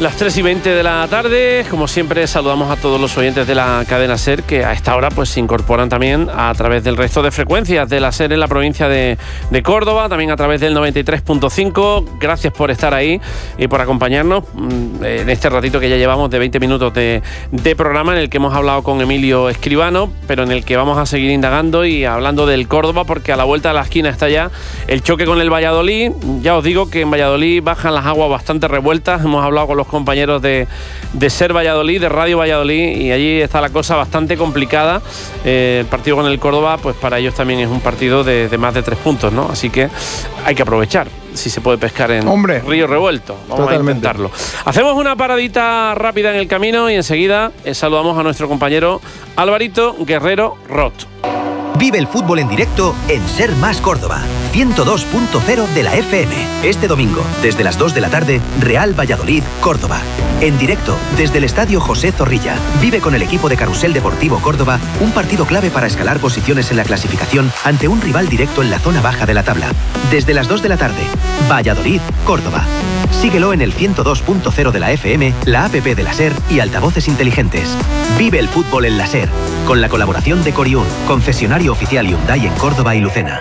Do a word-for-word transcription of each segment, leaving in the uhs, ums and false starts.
Las tres y veinte de la tarde, como siempre saludamos a todos los oyentes de la cadena SER que a esta hora pues se incorporan también a través del resto de frecuencias de la SER en la provincia de, de Córdoba, también a través del noventa y tres punto cinco. Gracias por estar ahí y por acompañarnos en este ratito que ya llevamos de veinte minutos de, de programa, en el que hemos hablado con Emilio Escribano, pero en el que vamos a seguir indagando y hablando del Córdoba, porque a la vuelta de la esquina está ya el choque con el Valladolid. Ya os digo que en Valladolid bajan las aguas bastante revueltas. Hemos hablado con los compañeros de, de SER Valladolid, de Radio Valladolid, y allí está la cosa bastante complicada. Eh, el partido con el Córdoba, pues para ellos también es un partido de, de más de tres puntos, ¿no? Así que hay que aprovechar si se puede pescar en Hombre, río revuelto. Vamos totalmente a intentarlo. Hacemos una paradita rápida en el camino y enseguida eh, saludamos a nuestro compañero Alvarito Guerrero Roth. Vive el fútbol en directo en SER Más Córdoba, ciento dos punto cero de la F M. Este domingo, desde las dos de la tarde, Real Valladolid, Córdoba. En directo, desde el Estadio José Zorrilla, vive con el equipo de Carrusel Deportivo Córdoba un partido clave para escalar posiciones en la clasificación ante un rival directo en la zona baja de la tabla. Desde las dos de la tarde, Valladolid, Córdoba. Síguelo en el ciento dos punto cero de la F M, la app de la SER y altavoces inteligentes. Vive el fútbol en la SER, con la colaboración de Coriún, concesionario oficial Hyundai en Córdoba y Lucena.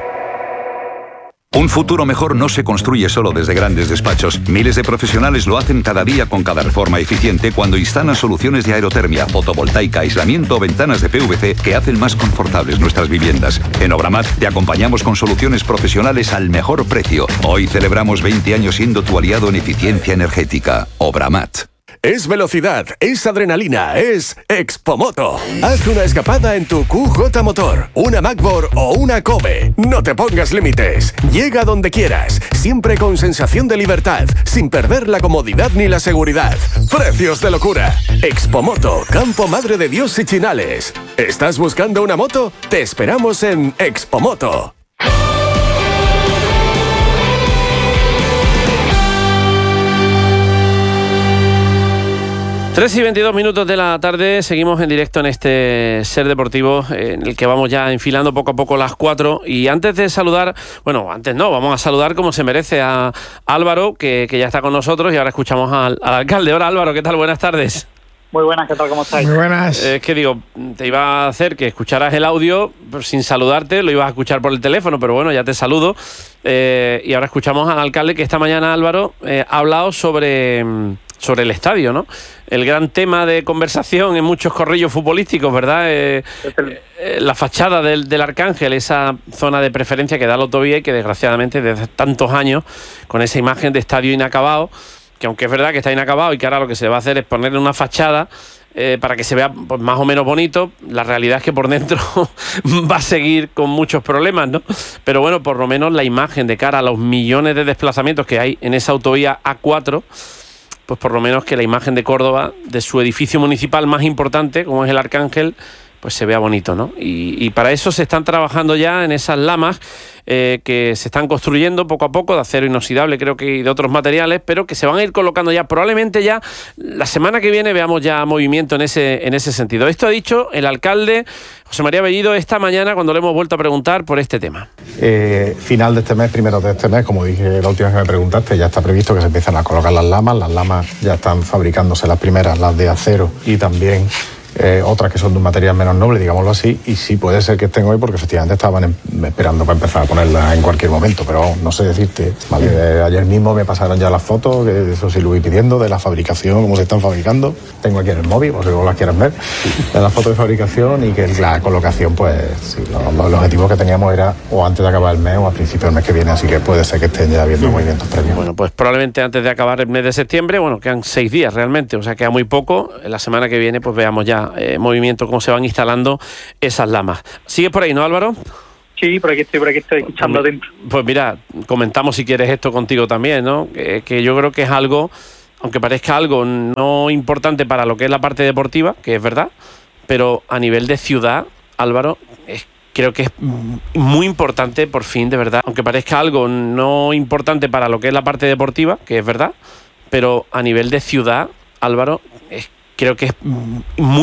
Un futuro mejor no se construye solo desde grandes despachos. Miles de profesionales lo hacen cada día con cada reforma eficiente cuando instalan soluciones de aerotermia, fotovoltaica, aislamiento o ventanas de P V C que hacen más confortables nuestras viviendas. En Obramat te acompañamos con soluciones profesionales al mejor precio. Hoy celebramos veinte años siendo tu aliado en eficiencia energética. Obramat. Es velocidad, es adrenalina, es Expomoto. Haz una escapada en tu Q J Motor, una Macbor o una Kobe. No te pongas límites. Llega donde quieras, siempre con sensación de libertad, sin perder la comodidad ni la seguridad. Precios de locura. Expomoto, Campo Madre de Dios y Chinales. ¿Estás buscando una moto? Te esperamos en Expomoto. tres y veintidós minutos de la tarde, seguimos en directo en este SER Deportivo, en el que vamos ya enfilando poco a poco las cuatro. Y antes de saludar, bueno, antes no, vamos a saludar como se merece a Álvaro, que, que ya está con nosotros, y ahora escuchamos al, al alcalde. Hola Álvaro, ¿qué tal? Buenas tardes. Muy buenas, ¿qué tal? ¿Cómo estáis? Muy buenas. Es que digo, te iba a hacer que escucharas el audio pero sin saludarte, lo ibas a escuchar por el teléfono, pero bueno, ya te saludo. Eh, y ahora escuchamos al alcalde, que esta mañana, Álvaro, eh, ha hablado sobre... sobre el estadio, ¿no? El gran tema de conversación en muchos corrillos futbolísticos, ¿verdad? Eh, eh, la fachada del, del Arcángel, esa zona de preferencia que da la autovía y que desgraciadamente desde tantos años, con esa imagen de estadio inacabado, que aunque es verdad que está inacabado y que ahora lo que se va a hacer es ponerle una fachada eh, para que se vea pues, más o menos bonito, la realidad es que por dentro va a seguir con muchos problemas, ¿no? Pero bueno, por lo menos la imagen de cara a los millones de desplazamientos que hay en esa autovía A cuatro, pues por lo menos que la imagen de Córdoba, de su edificio municipal más importante, como es el Arcángel, pues se vea bonito, ¿no? Y, y para eso se están trabajando ya en esas lamas eh, que se están construyendo poco a poco, de acero inoxidable, creo que, y de otros materiales, pero que se van a ir colocando ya, probablemente ya la semana que viene veamos ya movimiento en ese, en ese sentido. Esto ha dicho el alcalde José María Bellido esta mañana cuando le hemos vuelto a preguntar por este tema. Eh, final de este mes, primero de este mes, como dije la última vez que me preguntaste, ya está previsto que se empiezan a colocar las lamas. Las lamas ya están fabricándose las primeras, las de acero, y también Eh, otras que son de un material menos noble, digámoslo así, y sí puede ser que estén hoy porque efectivamente estaban en, esperando para empezar a ponerlas en cualquier momento, pero no sé decirte, ¿vale? Eh, ayer mismo me pasaron ya las fotos, que eso sí lo voy pidiendo, de la fabricación, cómo se están fabricando. Tengo aquí en el móvil, por si vos las quieres ver, de las fotos de fabricación, y que la colocación, pues sí, los, los objetivos que teníamos era o antes de acabar el mes o al principio del mes que viene, así que puede ser que estén ya viendo sí. movimientos previos. Bueno, pues probablemente antes de acabar el mes de septiembre, bueno, quedan seis días realmente, o sea, queda muy poco. La semana que viene, pues veamos ya Eh, movimiento, cómo se van instalando esas lamas. ¿Sigues por ahí, no, Álvaro? Sí, por aquí estoy, por aquí estoy escuchando pues, atento. Pues mira, comentamos si quieres esto contigo también, ¿no? Que, que yo creo que es algo, aunque parezca algo no importante para lo que es la parte deportiva, que es verdad, pero a nivel de ciudad, Álvaro, es, creo que es muy importante, por fin, de verdad, aunque parezca algo no importante para lo que es la parte deportiva, que es verdad, pero a nivel de ciudad, Álvaro, es, creo que es muy